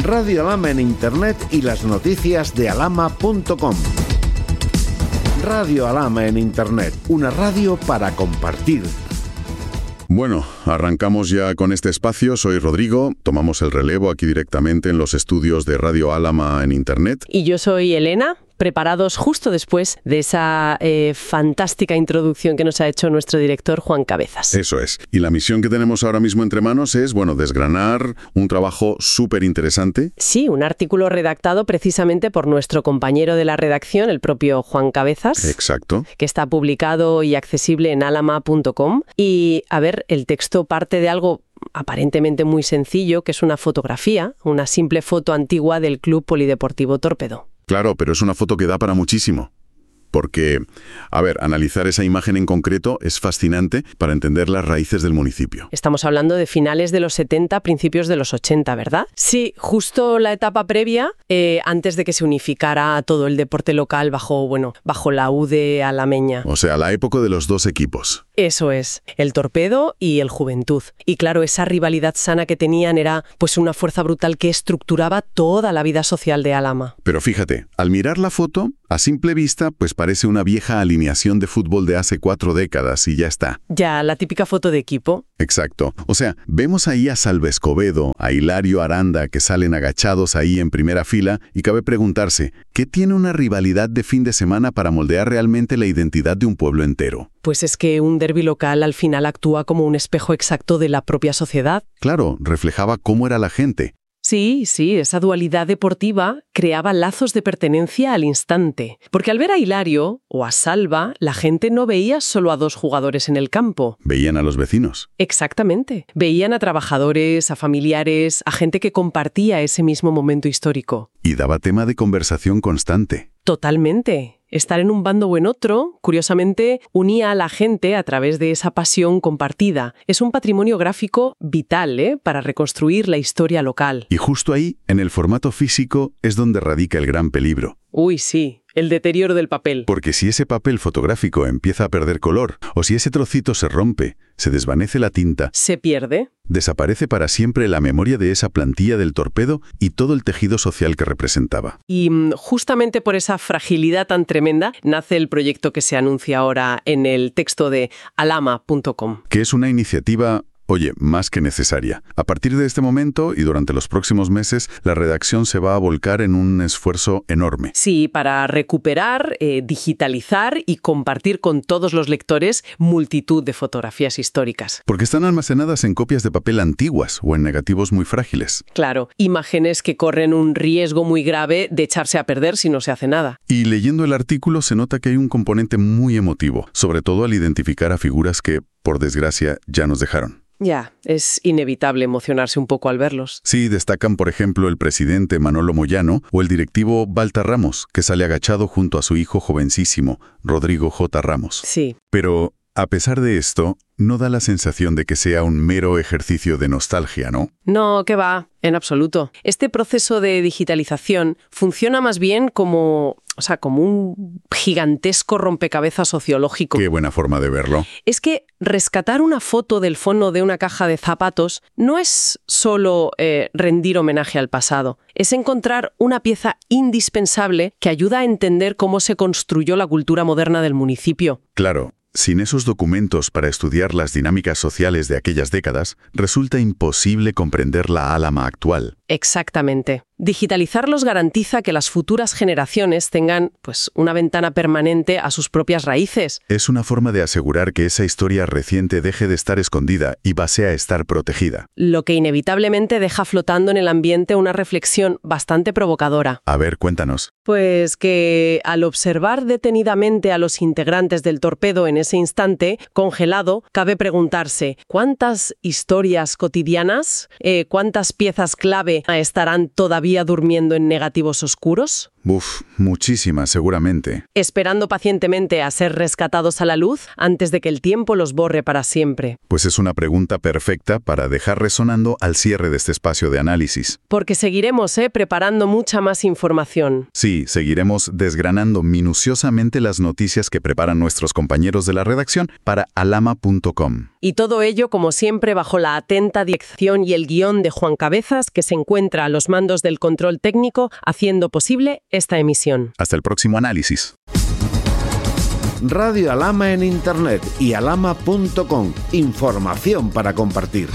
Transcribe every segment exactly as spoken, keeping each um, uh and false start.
Radio Alhama en Internet y las noticias de alhama punto com. Radio Alhama en Internet, una radio para compartir. Bueno, arrancamos ya con este espacio. Soy Rodrigo, tomamos el relevo aquí directamente en los estudios de Radio Alhama en Internet. Y yo soy Elena, preparados justo después de esa eh, fantástica introducción que nos ha hecho nuestro director Juan Cabezas. Eso es. Y la misión que tenemos ahora mismo entre manos es, bueno, desgranar un trabajo súper interesante. Sí, un artículo redactado precisamente por nuestro compañero de la redacción, el propio Juan Cabezas. Exacto. Que está publicado y accesible en alhama punto com. Y, a ver, el texto parte de algo aparentemente muy sencillo, que es una fotografía, una simple foto antigua del Club Polideportivo Torpedo. Claro, pero es una foto que da para muchísimo. Porque, a ver, analizar esa imagen en concreto es fascinante para entender las raíces del municipio. Estamos hablando de finales de los setenta, principios de los ochenta, ¿verdad? Sí, justo la etapa previa, eh, antes de que se unificara todo el deporte local bajo, bueno, bajo la U D alameña. O sea, la época de los dos equipos. Eso es, el Torpedo y el Juventud. Y claro, esa rivalidad sana que tenían era pues una fuerza brutal que estructuraba toda la vida social de Alhama. Pero fíjate, al mirar la foto, a simple vista, pues parece una vieja alineación de fútbol de hace cuatro décadas y ya está. Ya, la típica foto de equipo. Exacto. O sea, vemos ahí a Salva Escobedo, a Hilario Aranda, que salen agachados ahí en primera fila, y cabe preguntarse, ¿qué tiene una rivalidad de fin de semana para moldear realmente la identidad de un pueblo entero? Pues es que un derbi local al final actúa como un espejo exacto de la propia sociedad. Claro, reflejaba cómo era la gente. Sí, sí, esa dualidad deportiva creaba lazos de pertenencia al instante. Porque al ver a Hilario o a Salva, la gente no veía solo a dos jugadores en el campo. Veían a los vecinos. Exactamente. Veían a trabajadores, a familiares, a gente que compartía ese mismo momento histórico. Y daba tema de conversación constante. Totalmente. Estar en un bando o en otro, curiosamente, unía a la gente a través de esa pasión compartida. Es un patrimonio gráfico vital, ¿eh?, para reconstruir la historia local. Y justo ahí, en el formato físico, es donde radica el gran peligro. Uy, sí. El deterioro del papel. Porque si ese papel fotográfico empieza a perder color, o si ese trocito se rompe, se desvanece la tinta, ¿se pierde? Desaparece para siempre la memoria de esa plantilla del Torpedo y todo el tejido social que representaba. Y justamente por esa fragilidad tan tremenda nace el proyecto que se anuncia ahora en el texto de alhama punto com. Que es una iniciativa, oye, más que necesaria. A partir de este momento y durante los próximos meses, la redacción se va a volcar en un esfuerzo enorme. Sí, para recuperar, eh, digitalizar y compartir con todos los lectores multitud de fotografías históricas. Porque están almacenadas en copias de papel antiguas o en negativos muy frágiles. Claro, imágenes que corren un riesgo muy grave de echarse a perder si no se hace nada. Y leyendo el artículo se nota que hay un componente muy emotivo, sobre todo al identificar a figuras que, por desgracia, ya nos dejaron. Ya, es inevitable emocionarse un poco al verlos. Sí, destacan, por ejemplo, el presidente Manolo Moyano o el directivo Balta Ramos, que sale agachado junto a su hijo jovencísimo, Rodrigo J. Ramos. Sí. Pero, a pesar de esto, no da la sensación de que sea un mero ejercicio de nostalgia, ¿no? No, que va, en absoluto. Este proceso de digitalización funciona más bien como, o sea, como un gigantesco rompecabezas sociológico. Qué buena forma de verlo. Es que rescatar una foto del fondo de una caja de zapatos no es solo eh, rendir homenaje al pasado, es encontrar una pieza indispensable que ayuda a entender cómo se construyó la cultura moderna del municipio. Claro. Sin esos documentos para estudiar las dinámicas sociales de aquellas décadas, resulta imposible comprender la Alhama actual. Exactamente. Digitalizarlos garantiza que las futuras generaciones tengan, pues, una ventana permanente a sus propias raíces. Es una forma de asegurar que esa historia reciente deje de estar escondida y pase a estar protegida. Lo que inevitablemente deja flotando en el ambiente una reflexión bastante provocadora. A ver, cuéntanos. Pues que al observar detenidamente a los integrantes del Torpedo en ese instante, congelado, cabe preguntarse ¿cuántas historias cotidianas, eh, cuántas piezas clave estarán todavía durmiendo en negativos oscuros? Uf, muchísimas, seguramente. Esperando pacientemente a ser rescatados a la luz antes de que el tiempo los borre para siempre. Pues es una pregunta perfecta para dejar resonando al cierre de este espacio de análisis. Porque seguiremos, ¿eh? preparando mucha más información. Sí, seguiremos desgranando minuciosamente las noticias que preparan nuestros compañeros de la redacción para alama punto com. Y todo ello, como siempre, bajo la atenta dirección y el guión de Juan Cabezas, que se encuentra a los mandos del control técnico, haciendo posible esta emisión. Hasta el próximo análisis. Radio Alama en Internet y alama punto com. Información para compartir.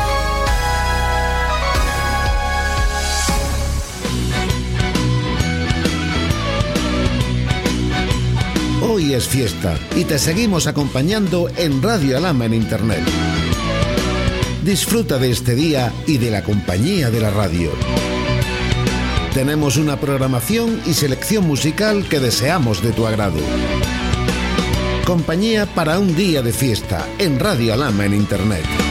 Hoy es fiesta y te seguimos acompañando en Radio Alama en Internet. Disfruta de este día y de la compañía de la radio. Tenemos una programación y selección musical que deseamos de tu agrado. Compañía para un día de fiesta en Radio Alama en Internet.